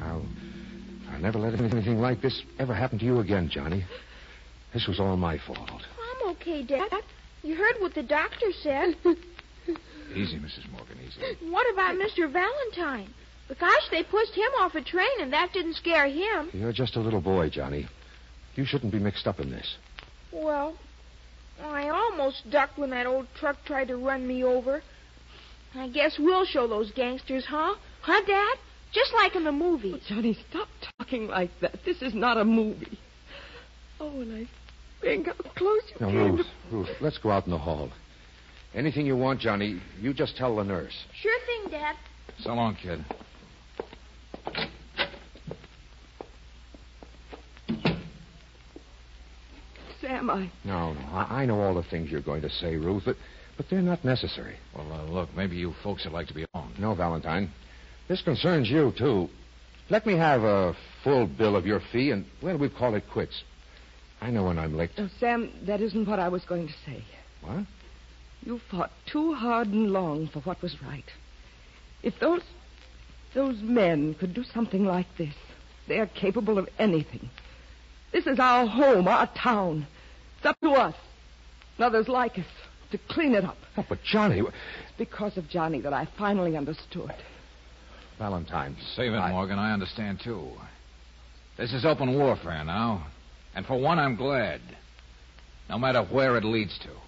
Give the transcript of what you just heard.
I'll never let anything like this ever happen to you again, Johnny. This was all my fault. I'm okay, Dad. You heard what the doctor said. Easy, Mrs. Morgan, easy. What about Mr. Valentine? Gosh, they pushed him off a train, and that didn't scare him. You're just a little boy, Johnny. You shouldn't be mixed up in this. Well, I almost ducked when that old truck tried to run me over. I guess we'll show those gangsters, huh? Huh, Dad? Just like in the movies. Oh, Johnny, stop talking like that. This is not a movie. Oh, and I think how close you came to... Ruth, let's go out in the hall. Anything you want, Johnny, you just tell the nurse. Sure thing, Dad. So long, kid. Sam, No, I know all the things you're going to say, Ruth, but they're not necessary. Well, look, maybe you folks would like to be alone. No, Valentine. This concerns you, too. Let me have a full bill of your fee, and, well, we'll call it quits. I know when I'm licked. Oh, Sam, that isn't what I was going to say. What? You fought too hard and long for what was right. If those men could do something like this, they're capable of anything. This is our home, our town. It's up to us and others like us to clean it up. Oh, but Johnny... It's because of Johnny that I finally understood. Valentine. Save it, Morgan. I understand, too. This is open warfare now. And for one, I'm glad. No matter where it leads to.